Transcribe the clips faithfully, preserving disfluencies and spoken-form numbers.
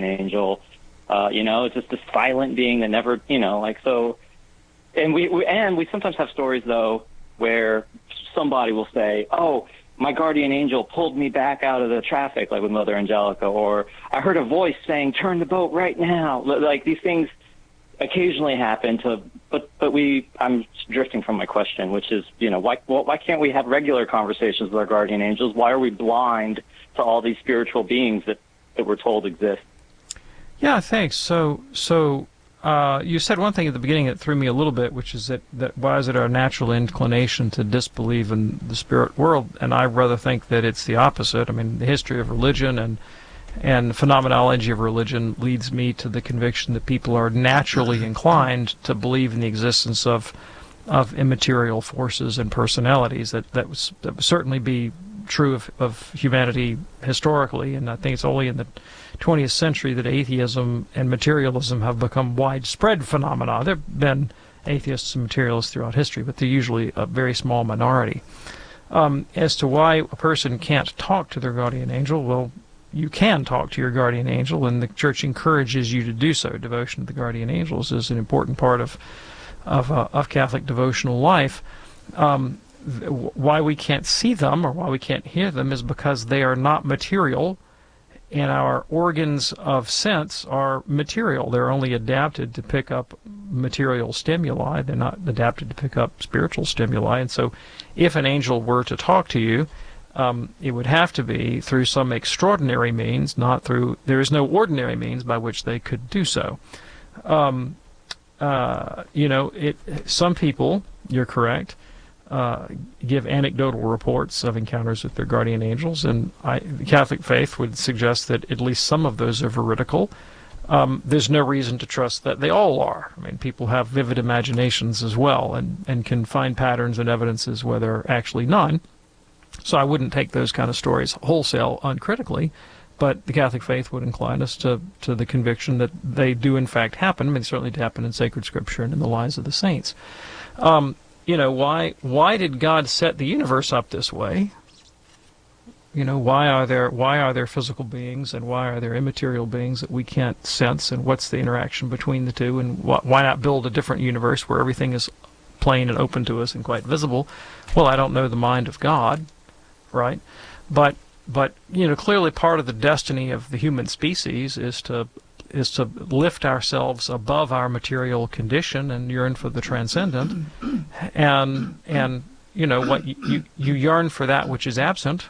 guardian angel. Uh, you know, it's just this silent being that never, you know, like so. And we, we and we sometimes have stories though where somebody will say, "Oh, my guardian angel pulled me back out of the traffic," like with Mother Angelica, or I heard a voice saying, "Turn the boat right now." Like these things occasionally happen to, but but we. I'm drifting from my question, which is, you know, why why can't we have regular conversations with our guardian angels? Why are we blind to all these spiritual beings that, that we're told exist? Yeah, thanks. So so. Uh, you said one thing at the beginning that threw me a little bit, which is that, that why is it our natural inclination to disbelieve in the spirit world? And I rather think that it's the opposite. I mean, the history of religion and and the phenomenology of religion leads me to the conviction that people are naturally inclined to believe in the existence of of immaterial forces and personalities. That that, was, that would certainly be true of, of humanity historically, and I think it's only in the twentieth century that atheism and materialism have become widespread phenomena. There have been atheists and materialists throughout history, but they're usually a very small minority. Um, as to why a person can't talk to their guardian angel, well, you can talk to your guardian angel, and the Church encourages you to do so. Devotion to the guardian angels is an important part of of, uh, of Catholic devotional life. Um, why we can't see them or why we can't hear them is because they are not material, and our organs of sense are material. They're only adapted to pick up material stimuli. They're not adapted to pick up spiritual stimuli. And so if an angel were to talk to you, um, it would have to be through some extraordinary means, not through, there is no ordinary means by which they could do so. Um, uh, you know, it. Some people, you're correct, Uh, give anecdotal reports of encounters with their guardian angels, and I, the Catholic faith would suggest that at least some of those are veridical. Um, there's no reason to trust that they all are. I mean, people have vivid imaginations as well, and, and can find patterns and evidences where there are actually none. So I wouldn't take those kind of stories wholesale uncritically, but the Catholic faith would incline us to, to the conviction that they do in fact happen. I mean, they certainly happen in sacred scripture and in the lives of the saints. Um, You know, why why did God set the universe up this way? You know, why are there why are there physical beings and why are there immaterial beings that we can't sense, and what's the interaction between the two, and wh why not build a different universe where everything is plain and open to us and quite visible? Well, I don't know the mind of God, right? But but you know, clearly part of the destiny of the human species is to is to lift ourselves above our material condition and yearn for the transcendent, and and you know what you, you you yearn for that which is absent,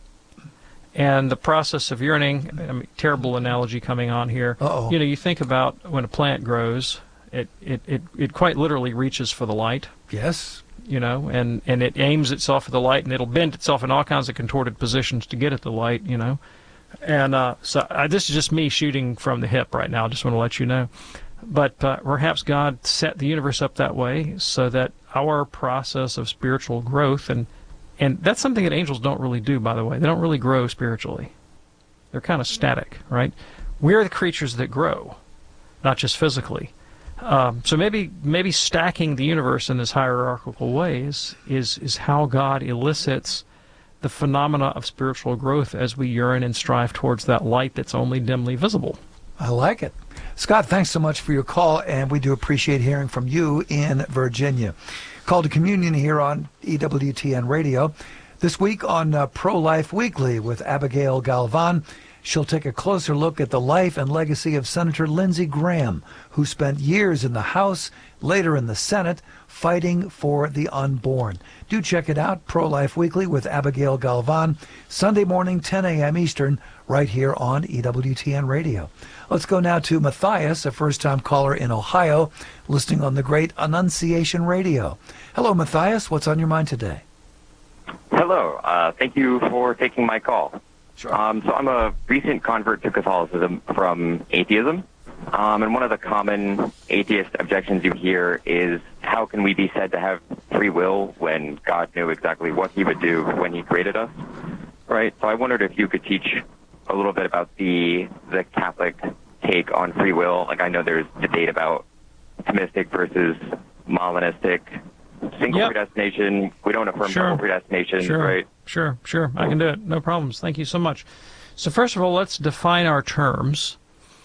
and the process of yearning. I mean, terrible analogy coming on here. Uh-oh. You know, you think about when a plant grows, it it it it quite literally reaches for the light. Yes. You know, and and it aims itself at the light, and it'll bend itself in all kinds of contorted positions to get at the light. You know. And uh, so uh, this is just me shooting from the hip right now. I just want to let you know. But uh, perhaps God set the universe up that way so that our process of spiritual growth, and and that's something that angels don't really do, by the way. They don't really grow spiritually. They're kind of static, right? We're the creatures that grow, not just physically. Um, so maybe maybe stacking the universe in this hierarchical way is, is, is how God elicits the phenomena of spiritual growth as we yearn and strive towards that light that's only dimly visible. I like it. Scott, thanks so much for your call, and we do appreciate hearing from you in Virginia. Call to Communion here on E W T N Radio. This week on uh, Pro-Life Weekly with Abigail Galvan, she'll take a closer look at the life and legacy of Senator Lindsey Graham, who spent years in the House, later in the Senate, fighting for the unborn. Do check it out, Pro-Life Weekly with Abigail Galvan, Sunday morning, ten a m Eastern, right here on E W T N Radio. Let's go now to Matthias, a first-time caller in Ohio, listening on the great Annunciation Radio. Hello, Matthias. What's on your mind today? Hello. Uh, thank you for taking my call. Sure. Um, so I'm a recent convert to Catholicism from atheism. Um, and one of the common atheist objections you hear is, how can we be said to have free will when God knew exactly what he would do when he created us? Right? So I wondered if you could teach a little bit about the the Catholic take on free will. Like, I know there's debate about Thomistic versus Molinistic, single Yep. predestination. We don't affirm Sure. double predestination, Sure. right? Sure, sure. I can do it. No problems. Thank you so much. So first of all, let's define our terms.